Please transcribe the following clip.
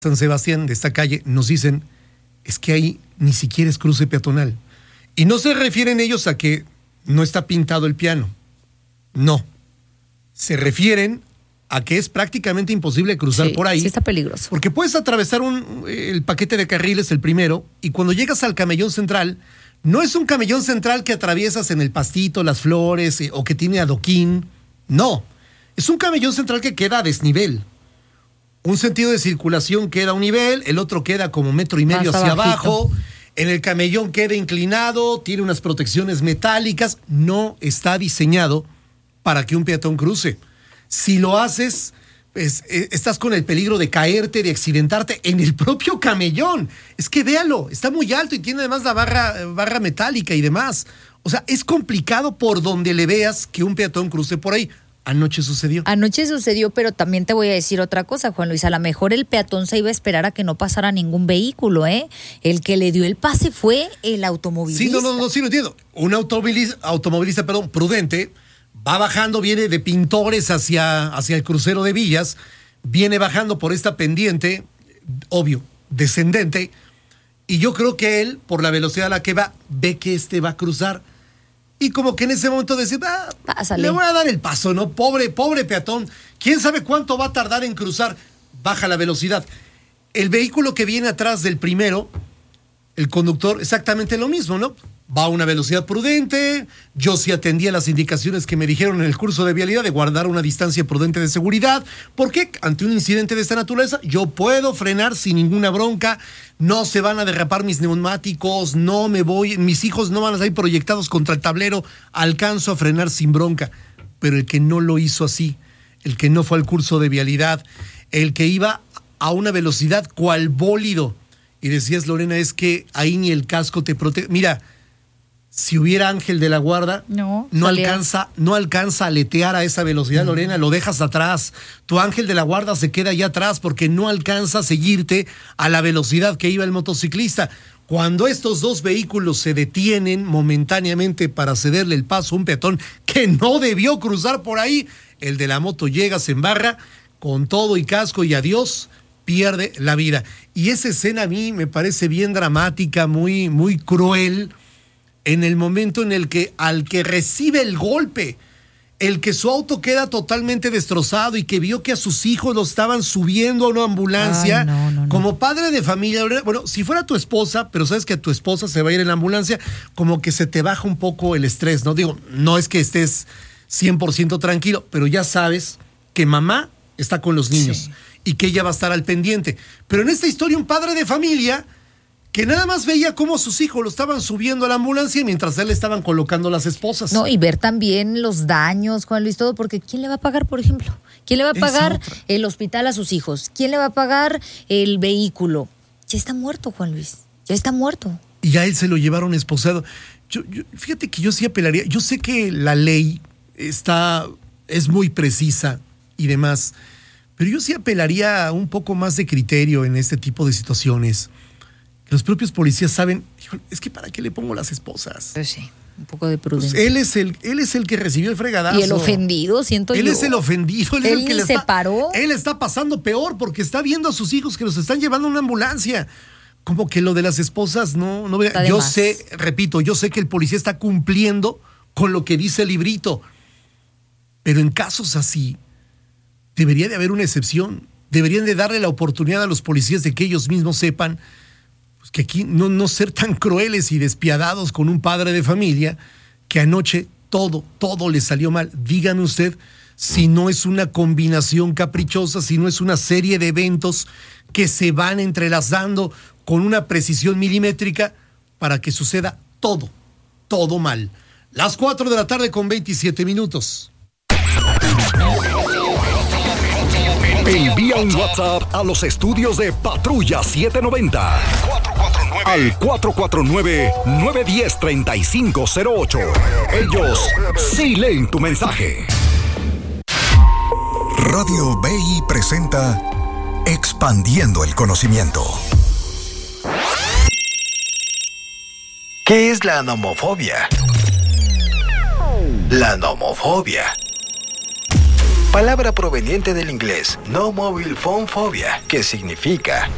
San Sebastián, de esta calle, nos dicen, es que ahí ni siquiera es cruce peatonal. Y no se refieren ellos a que no está pintado el piano. No. Se refieren a que es prácticamente imposible cruzar por ahí. Sí, está peligroso. Porque puedes atravesar el paquete de carriles, el primero, y cuando llegas al camellón central, no es un camellón central que atraviesas en el pastito, las flores, o que tiene adoquín. No. Es un camellón central que queda a desnivel. Un sentido de circulación queda a un nivel, el otro queda como 1.5 metros hacia abajo, en el camellón queda inclinado, tiene unas protecciones metálicas, no está diseñado para que un peatón cruce. Si lo haces, pues, estás con el peligro de caerte, de accidentarte en el propio camellón. Es que véalo, está muy alto y tiene además la barra metálica y demás. O sea, es complicado por donde le veas que un peatón cruce por ahí. Anoche sucedió, pero también te voy a decir otra cosa, Juan Luis. A lo mejor el peatón se iba a esperar a que no pasara ningún vehículo, ¿eh? El que le dio el pase fue el automovilista. Sí, lo entiendo. Un automovilista, prudente, va bajando, viene de Pintores hacia el crucero de Villas, viene bajando por esta pendiente, obvio, descendente, y yo creo que él, por la velocidad a la que va, ve que va a cruzar. Y como que en ese momento dice, le voy a dar el paso, ¿no? Pobre peatón. ¿Quién sabe cuánto va a tardar en cruzar? Baja la velocidad. El vehículo que viene atrás del primero, el conductor, exactamente lo mismo, ¿no? Va a una velocidad prudente. Yo sí atendía las indicaciones que me dijeron en el curso de vialidad de guardar una distancia prudente de seguridad, porque ante un incidente de esta naturaleza yo puedo frenar sin ninguna bronca. No se van a derrapar mis neumáticos, mis hijos no van a salir proyectados contra el tablero, alcanzo a frenar sin bronca. Pero el que no lo hizo así, el que no fue al curso de vialidad, el que iba a una velocidad cual bólido, y decías, Lorena, es que ahí ni el casco te protege. Mira, si hubiera ángel de la guarda, no alcanza a aletear a esa velocidad, Lorena, lo dejas atrás. Tu ángel de la guarda se queda allá atrás porque no alcanza a seguirte a la velocidad que iba el motociclista. Cuando estos dos vehículos se detienen momentáneamente para cederle el paso a un peatón que no debió cruzar por ahí, el de la moto llega, se embarra con todo y casco y adiós, pierde la vida. Y esa escena a mí me parece bien dramática, muy, muy cruel, en el momento en el que al que recibe el golpe, el que su auto queda totalmente destrozado y que vio que a sus hijos lo estaban subiendo a una ambulancia, como padre de familia, bueno, si fuera tu esposa, pero sabes que a tu esposa se va a ir en la ambulancia, como que se te baja un poco el estrés, ¿no? Digo, no es que estés 100% tranquilo, pero ya sabes que mamá está con los niños y que ella va a estar al pendiente. Pero en esta historia, un padre de familia que nada más veía cómo sus hijos lo estaban subiendo a la ambulancia mientras a él le estaban colocando las esposas. No, y ver también los daños, Juan Luis, todo, porque ¿quién le va a pagar, por ejemplo? ¿Quién le va a pagar el hospital a sus hijos? ¿Quién le va a pagar el vehículo? Ya está muerto, Juan Luis, ya está muerto. Y a él se lo llevaron esposado. Fíjate que yo sí apelaría, yo sé que la ley es muy precisa y demás, pero yo sí apelaría a un poco más de criterio en este tipo de situaciones. Los propios policías saben, es que ¿para qué le pongo las esposas? Pues sí, un poco de prudencia. Pues él es el que recibió el fregadazo. Y el ofendido, siento yo. Él es el ofendido. Él es el que se paró. Él está pasando peor porque está viendo a sus hijos que los están llevando a una ambulancia. Como que lo de las esposas no. Yo sé que el policía está cumpliendo con lo que dice el librito. Pero en casos así, debería de haber una excepción. Deberían de darle la oportunidad a los policías de que ellos mismos sepan que aquí no ser tan crueles y despiadados con un padre de familia que anoche todo le salió mal. Dígame usted si no es una combinación caprichosa, si no es una serie de eventos que se van entrelazando con una precisión milimétrica para que suceda todo mal. Las 4:27 p.m. Envía un WhatsApp a los estudios de Patrulla 790 al 449-910-3508. Ellos sí leen tu mensaje. Radio BI presenta Expandiendo el Conocimiento. ¿Qué es la nomofobia? La nomofobia, palabra proveniente del inglés no mobile phone phobia, que significa